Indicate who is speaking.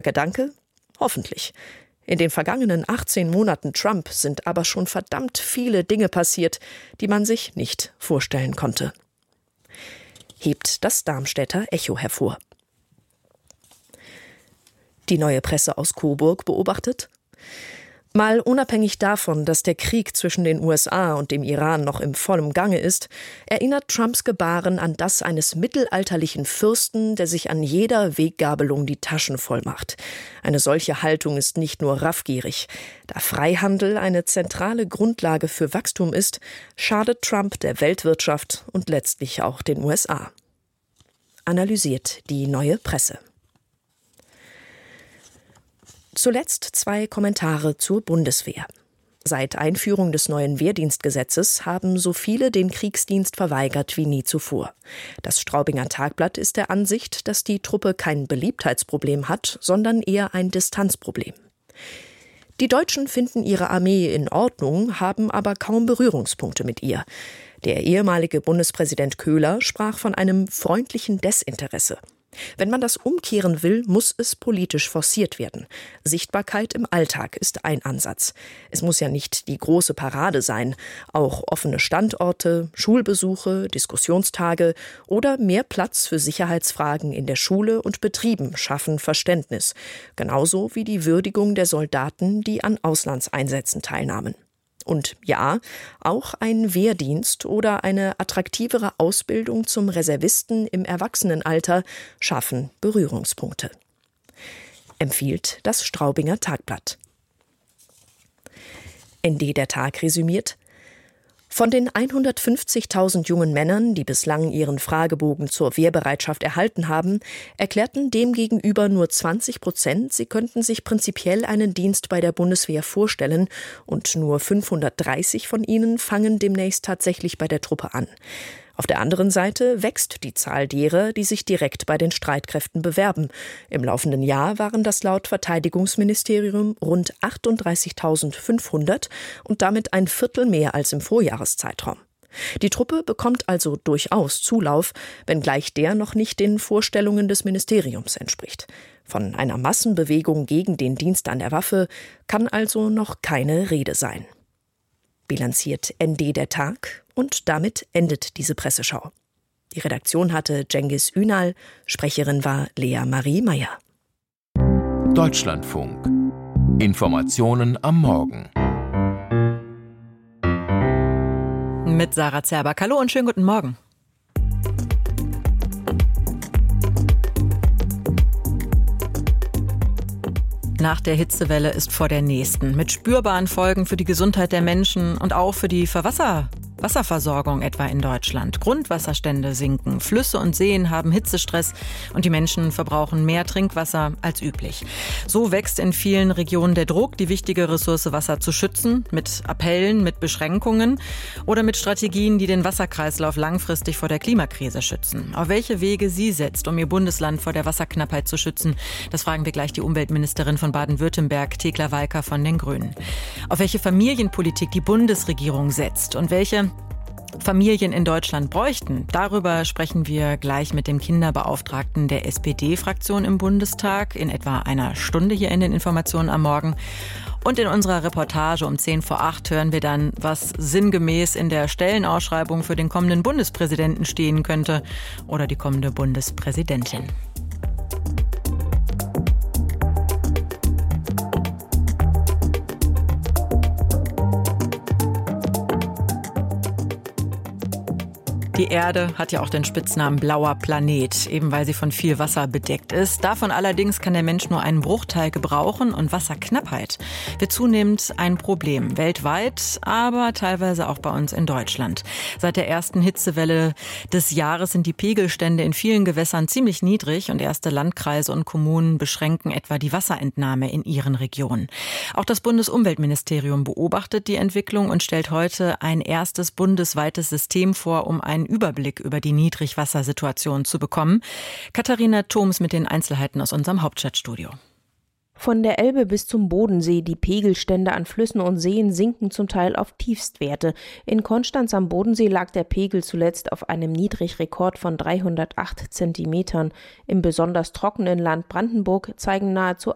Speaker 1: Gedanke? Hoffentlich. In den vergangenen 18 Monaten Trump sind aber schon verdammt viele Dinge passiert, die man sich nicht vorstellen konnte. Hebt das Darmstädter Echo hervor. Die Neue Presse aus Coburg beobachtet: Mal unabhängig davon, dass der Krieg zwischen den USA und dem Iran noch im vollen Gange ist, erinnert Trumps Gebaren an das eines mittelalterlichen Fürsten, der sich an jeder Weggabelung die Taschen voll macht. Eine solche Haltung ist nicht nur raffgierig. Da Freihandel eine zentrale Grundlage für Wachstum ist, schadet Trump der Weltwirtschaft und letztlich auch den USA. Analysiert die Neue Presse. Zuletzt 2 Kommentare zur Bundeswehr. Seit Einführung des neuen Wehrdienstgesetzes haben so viele den Kriegsdienst verweigert wie nie zuvor. Das Straubinger Tagblatt ist der Ansicht, dass die Truppe kein Beliebtheitsproblem hat, sondern eher ein Distanzproblem. Die Deutschen finden ihre Armee in Ordnung, haben aber kaum Berührungspunkte mit ihr. Der ehemalige Bundespräsident Köhler sprach von einem freundlichen Desinteresse. Wenn man das umkehren will, muss es politisch forciert werden. Sichtbarkeit im Alltag ist ein Ansatz. Es muss ja nicht die große Parade sein. Auch offene Standorte, Schulbesuche, Diskussionstage oder mehr Platz für Sicherheitsfragen in der Schule und Betrieben schaffen Verständnis. Genauso wie die Würdigung der Soldaten, die an Auslandseinsätzen teilnahmen. Und ja, auch ein Wehrdienst oder eine attraktivere Ausbildung zum Reservisten im Erwachsenenalter schaffen Berührungspunkte. Empfiehlt das Straubinger Tagblatt. ND der Tag resümiert: Von den 150.000 jungen Männern, die bislang ihren Fragebogen zur Wehrbereitschaft erhalten haben, erklärten demgegenüber nur 20%, sie könnten sich prinzipiell einen Dienst bei der Bundeswehr vorstellen, und nur 530 von ihnen fangen demnächst tatsächlich bei der Truppe an. Auf der anderen Seite wächst die Zahl derer, die sich direkt bei den Streitkräften bewerben. Im laufenden Jahr waren das laut Verteidigungsministerium rund 38.500 und damit ein Viertel mehr als im Vorjahreszeitraum. Die Truppe bekommt also durchaus Zulauf, wenngleich der noch nicht den Vorstellungen des Ministeriums entspricht. Von einer Massenbewegung gegen den Dienst an der Waffe kann also noch keine Rede sein. Bilanziert ND der Tag, und damit endet diese Presseschau. Die Redaktion hatte Cengiz Ünal, Sprecherin war Lea Marie Meyer.
Speaker 2: Deutschlandfunk. Informationen am Morgen.
Speaker 3: Mit Sarah Zerback. Hallo und schönen guten Morgen. Nach der Hitzewelle ist vor der nächsten, mit spürbaren Folgen für die Gesundheit der Menschen und auch für die Wasserversorgung etwa in Deutschland. Grundwasserstände sinken, Flüsse und Seen haben Hitzestress und die Menschen verbrauchen mehr Trinkwasser als üblich. So wächst in vielen Regionen der Druck, die wichtige Ressource Wasser zu schützen, mit Appellen, mit Beschränkungen oder mit Strategien, die den Wasserkreislauf langfristig vor der Klimakrise schützen. Auf welche Wege sie setzt, um ihr Bundesland vor der Wasserknappheit zu schützen, das fragen wir gleich die Umweltministerin von Baden-Württemberg, Thekla Walker von den Grünen. Auf welche Familienpolitik die Bundesregierung setzt und welche Familien in Deutschland bräuchten. Darüber sprechen wir gleich mit dem Kinderbeauftragten der SPD-Fraktion im Bundestag in etwa einer Stunde hier in den Informationen am Morgen. Und in unserer Reportage um 7:10 hören wir dann, was sinngemäß in der Stellenausschreibung für den kommenden Bundespräsidenten stehen könnte oder die kommende Bundespräsidentin. Die Erde hat ja auch den Spitznamen blauer Planet, eben weil sie von viel Wasser bedeckt ist. Davon allerdings kann der Mensch nur einen Bruchteil gebrauchen und Wasserknappheit wird zunehmend ein Problem. Weltweit, aber teilweise auch bei uns in Deutschland. Seit der ersten Hitzewelle des Jahres sind die Pegelstände in vielen Gewässern ziemlich niedrig und erste Landkreise und Kommunen beschränken etwa die Wasserentnahme in ihren Regionen. Auch das Bundesumweltministerium beobachtet die Entwicklung und stellt heute ein erstes bundesweites System vor, um einen Überblick über die Niedrigwassersituation zu bekommen. Katharina Thoms mit den Einzelheiten aus unserem Hauptstadtstudio.
Speaker 4: Von der Elbe bis zum Bodensee, die Pegelstände an Flüssen und Seen sinken zum Teil auf Tiefstwerte. In Konstanz am Bodensee lag der Pegel zuletzt auf einem Niedrigrekord von 308 Zentimetern. Im besonders trockenen Land Brandenburg zeigen nahezu